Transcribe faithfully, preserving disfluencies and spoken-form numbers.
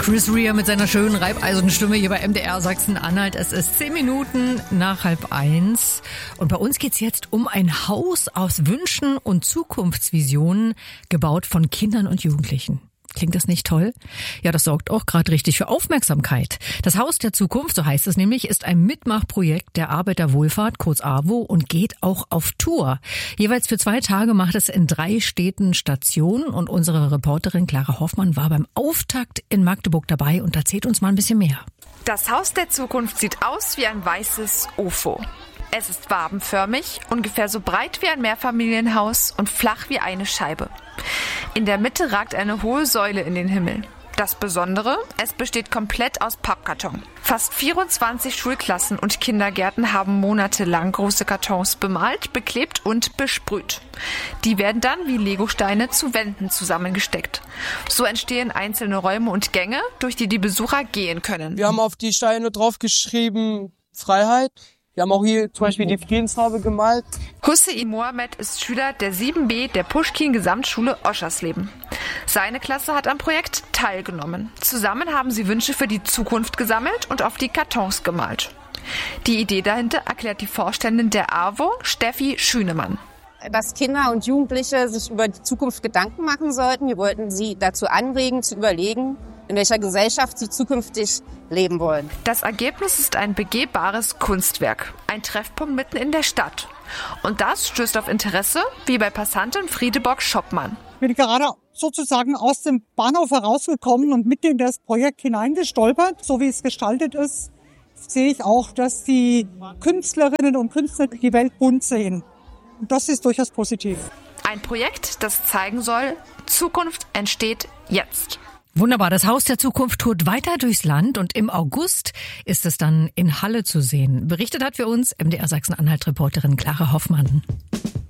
Chris Rea mit seiner schönen Reibeisenstimme hier bei M D R Sachsen-Anhalt. Es ist zehn Minuten nach halb eins. Und bei uns geht's jetzt um ein Haus aus Wünschen und Zukunftsvisionen, gebaut von Kindern und Jugendlichen. Klingt das nicht toll? Ja, das sorgt auch gerade richtig für Aufmerksamkeit. Das Haus der Zukunft, so heißt es nämlich, ist ein Mitmachprojekt der Arbeiterwohlfahrt, kurz AWO, und geht auch auf Tour. Jeweils für zwei Tage macht es in drei Städten Station, und unsere Reporterin Clara Hoffmann war beim Auftakt in Magdeburg dabei und erzählt uns mal ein bisschen mehr. Das Haus der Zukunft sieht aus wie ein weißes U F O. Es ist wabenförmig, ungefähr so breit wie ein Mehrfamilienhaus und flach wie eine Scheibe. In der Mitte ragt eine hohe Säule in den Himmel. Das Besondere, es besteht komplett aus Pappkarton. Fast vierundzwanzig Schulklassen und Kindergärten haben monatelang große Kartons bemalt, beklebt und besprüht. Die werden dann wie Legosteine zu Wänden zusammengesteckt. So entstehen einzelne Räume und Gänge, durch die die Besucher gehen können. Wir haben auf die Steine draufgeschrieben Freiheit. Wir haben auch hier zum Beispiel die Friedensfarbe gemalt. Hussein Mohammed ist Schüler der sieben B der Puschkin-Gesamtschule Oschersleben. Seine Klasse hat am Projekt teilgenommen. Zusammen haben sie Wünsche für die Zukunft gesammelt und auf die Kartons gemalt. Die Idee dahinter erklärt die Vorständin der AWO, Steffi Schünemann. Dass Kinder und Jugendliche sich über die Zukunft Gedanken machen sollten. Wir wollten sie dazu anregen, zu überlegen, in welcher Gesellschaft sie zukünftig leben wollen. Das Ergebnis ist ein begehbares Kunstwerk, ein Treffpunkt mitten in der Stadt. Und das stößt auf Interesse, wie bei Passantin Friedebock Schoppmann. Ich bin gerade sozusagen aus dem Bahnhof herausgekommen und mitten in das Projekt hineingestolpert. So wie es gestaltet ist, sehe ich auch, dass die Künstlerinnen und Künstler die Welt bunt sehen. Und das ist durchaus positiv. Ein Projekt, das zeigen soll, Zukunft entsteht jetzt. Wunderbar, das Haus der Zukunft tourt weiter durchs Land, und im August ist es dann in Halle zu sehen. Berichtet hat für uns M D R Sachsen-Anhalt-Reporterin Clara Hoffmann.